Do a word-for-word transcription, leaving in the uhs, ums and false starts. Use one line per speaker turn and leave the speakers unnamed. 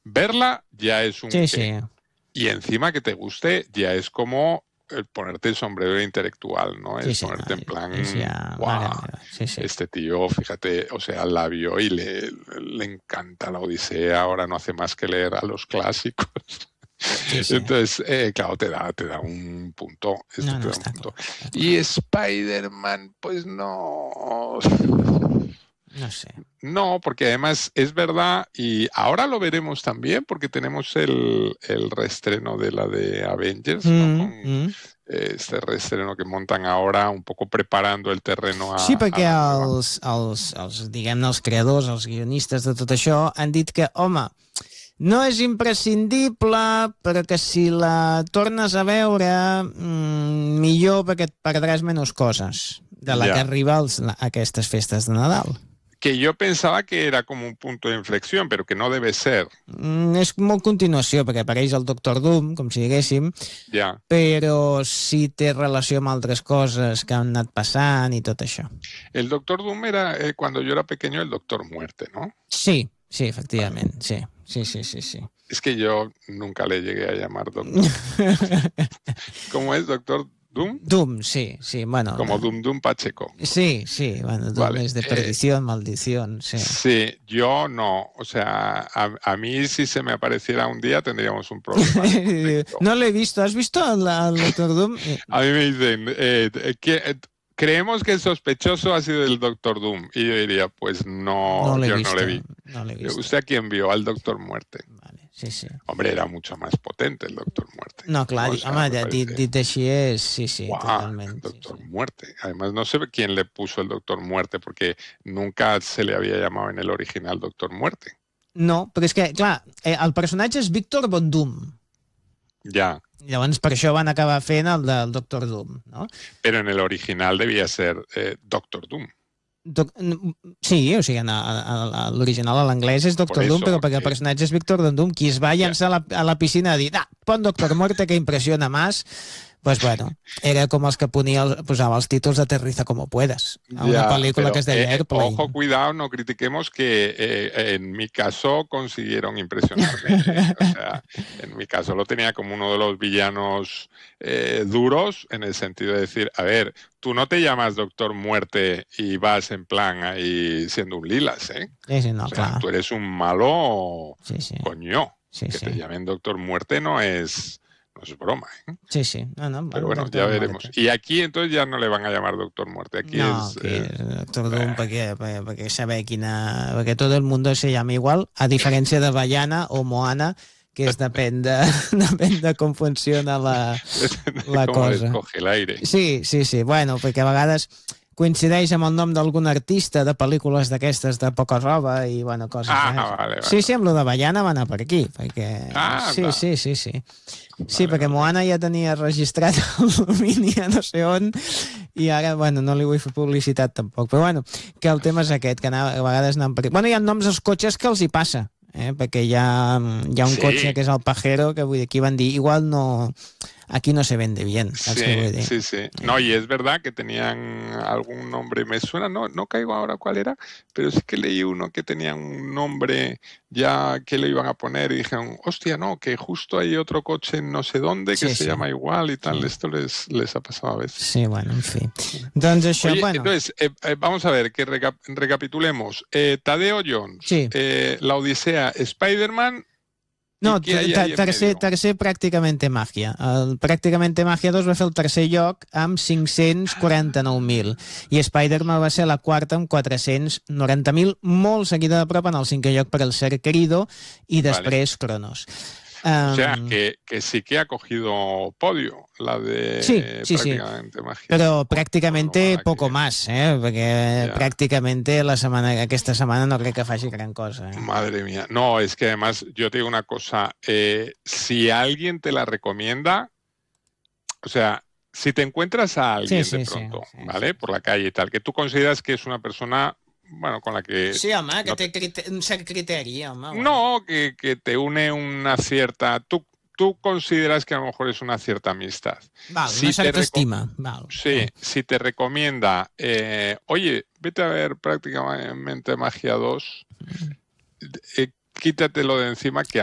verla ya es un
Sí,
qué.
sí.
Y encima que te guste ya es como el ponerte el sombrero intelectual, ¿no?
Sí,
Es
sí,
ponerte
no,
en plan,
és ja...
¡guau!
Mare meva, sí, sí.
Este tío, fíjate, o sea, la vio y le, le encanta la Odisea, ahora no hace más que leer a los clásicos.
Sí, sí.
Entonces, eh, claro, te da, te da un punto. Esto
No,
te
no,
da un
està
punto.
clar, està clar.
Y Spider-Man, pues no.
No sé.
No, porque además es verdad, y ahora lo veremos también, porque tenemos el, el reestreno de la de Avengers, ¿no?
Mm,
Con
mm.
este reestreno que montan ahora, un poco preparando el terreno a,
Sí,
a
perquè
la nueva.
els, els, els diguem-ne, els creadors, els guionistes de tot això, han dit que, home, no és imprescindible, però que si la tornes a veure, mmm, millor perquè et perdràs menys coses de la
Ya.
que arriba als, a aquestes festes de Nadal.
Que yo pensaba que era como un punto de inflexión, pero que no debe ser.
Mm, és molt continuació, perquè apareix el Doctor Doom, com si diguéssim,
Ya.
però sí té relació amb altres coses que han anat passant i tot això.
El Doctor Doom era, eh, cuando yo era pequeño, el Doctor Muerte, ¿no?
Sí, sí, efectivament, sí, sí, sí, sí, sí.
Es que yo nunca le llegué a llamar Doctor. ¿Cómo es, Doctor Doom?
Doom, sí, sí, bueno.
Como Doom Doom Pacheco.
Sí, sí, bueno, Doom
Vale,
es de
eh,
perdición, maldición, sí.
Sí, yo no. O sea, a, a mí si se me apareciera un día tendríamos un problema.
No lo he visto. ¿Has visto al, al Doctor Doom?
A mí me dicen, eh, que, eh, creemos que el sospechoso ha sido el Doctor Doom. Y yo diría, pues no,
No l'he
yo
vist,
no le vi.
no l'he vist.
¿Usted a quién vio? Al Doctor Muerte.
Vale, sí, sí.
Hombre, era mucho más potente el Doctor Muerte.
No, clar,
¿no?
o
sea,
home,
me
dit,
parece...
dit així és, sí, sí,
¡Guau!
totalment.
El Doctor
sí, sí.
Muerte. Además, no sé quién le puso el Doctor Muerte, porque nunca se le había llamado en el original Doctor Muerte.
No, però és que, clar, el personatge és Víctor Von Doom.
Ya.
Llavors, per això van acabar fent el del Doctor Doom, no?
Pero en el original debía ser eh, Doctor Doom.
Doc... Sí, o sigui, en, en, en l'original a l'anglès és Doctor Doom, però perquè el personatge és Víctor Von Doom, qui es va llançar a la, a la piscina a dir, ah, pon Doctor Muerte que impressiona más. Pues bueno, era com els que ponia, posava els títols d'Aterriza como puedas, a una
ya,
pel·lícula que es deia
eh,
Airplane.
Ojo, cuidado, no critiquemos que eh, en mi caso consiguieron impresionarme. Eh, o sea, en mi caso lo tenía como uno de los villanos eh, duros, en el sentido de decir, a ver, tú no te llamas Doctor Muerte y vas en plan ahí siendo un lilas, ¿eh?
Sí, sí, no,
o sea,
clar.
tú eres un malo
sí, sí.
coño.
Sí,
que
sí.
te llamen Doctor Muerte no es... No es broma, ¿eh?
Sí, sí. No, no,
Pero bueno,
Doctor
ya veremos.
Muerte.
Y aquí entonces ya no le van a llamar Doctor Muerte. Aquí
no,
es...
aquí
Eh,
és Doctor Doom eh. perquè, perquè, perquè saber quina... Perquè tot el mundo se llama igual, a diferència de Vaiana o Moana, que és depèn de, depèn de com funciona la, la
com
cosa.
Coge el aire.
Sí, sí, sí. Bueno, perquè a vegades coincideix amb el nom d'algun artista de pel·lícules d'aquestes de poca roba i, bueno, coses.
Ah,
eh?
vale, vale.
Sí, sí, amb lo de Vaiana va anar per aquí, perquè...
Ah,
sí,
anda.
sí, sí, sí.
Vale,
Sí, perquè
vale.
Moana ja tenia registrat el domini a no sé on i ara, bueno, no li vull fer publicitat tampoc, però bueno, que el tema és aquest, que anava, a vegades anant per aquí. Bueno, hi ha noms als cotxes que els hi passa, eh? Perquè hi ha, hi ha un
Sí.
cotxe que és el Pajero, que vull dir, aquí van dir, igual no... Aquí no se vende bien. ¿sabes qué voy a
Sí,
decir?
sí, sí. No, y es verdad que tenían algún nombre, me suena, no, no caigo ahora cuál era, pero sí que leí uno que tenía un nombre ya que le iban a poner y dijeron, hostia, no, que justo hay otro coche en no sé dónde que
Sí,
se
sí.
llama igual y tal.
Sí.
Esto les, les ha pasado a veces.
Sí, bueno, en fi. Doncs això,
Oye,
bueno...
entonces, eh, eh, vamos a ver, que reca- recapitulemos. Eh, Tadeo Jones,
Sí.
eh, La Odisea, Spider-Man.
No,
¿y qué hay
ter
ahí en
tercer,
medio?
tercer Pràcticamente Màgia. El Pràcticamente Màgia dos va fer el tercer lloc amb cinc-cents quaranta-nou mil i Spider-Man va ser la quarta amb quatre-cents noranta mil, molt seguida de prop en el cinquè lloc per el Ser Querido i després vale. Cronos. Um,
O sea, que, que sí que ha cogido podio la de
Sí, sí, sí.
Prácticamente Magia.
Però pràcticamente
Bueno,
poco
que-
más, eh? Perquè
Ja.
pràcticamente la setmana, aquesta setmana no crec que faci gran cosa. Eh?
Madre mía. No, es que además yo te digo una cosa, eh, si alguien te la recomienda, o sea, si te encuentras a alguien
Sí, sí,
de
sí,
pronto,
sí,
¿vale?
sí.
Por la calle y tal, que tú consideras que es una persona, bueno, con la que...
Sí, home, que
no
té crite un cert criteri, home. bueno.
No, que, que te une una cierta... Tú, tú consideras que a lo mejor es una cierta amistad.
Val,
Si
una
te
certa
reco-
estima. Val.
Sí, si te recomienda, eh, oye, vete a ver Prácticamente Magia dos, eh, quítatelo de encima que